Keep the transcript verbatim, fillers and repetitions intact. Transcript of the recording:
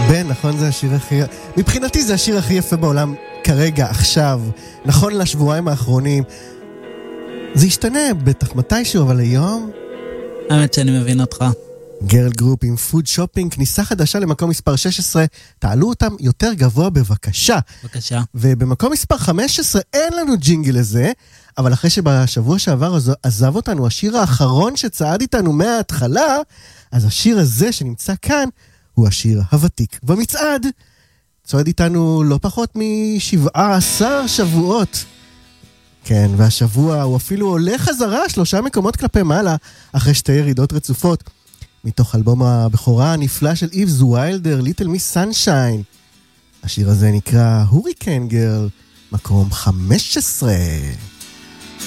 בן, נכון, זה השיר הכי... מבחינתי זה השיר הכי יפה בעולם כרגע, עכשיו, נכון לשבועיים האחרונים. זה ישתנה בטח מתישהו, אבל היום... האמת שאני מבין אותך. גרל גרופ עם פוד שופינג, כניסה חדשה למקום מספר שש עשרה, תעלו אותם יותר גבוה בבקשה. בבקשה. ובמקום מספר חמש עשרה אין לנו ג'ינגל לזה, אבל אחרי שבשבוע שעבר עזב אותנו השיר האחרון שצעד איתנו מההתחלה, אז השיר הזה שנמצא כאן הוא השיר הוותיק במצעד. צועד איתנו לא פחות משבעה עשר שבועות. כן, והשבוע הוא אפילו עולה חזרה שלושה מקומות כלפי מעלה, אחרי שתי ירידות רצופות. מתוך אלבום הבכורה הנפלא של איבס ויילדר, ליטל מיס סנשיין. השיר הזה נקרא הוריקן גרל, מקום חמש עשרה.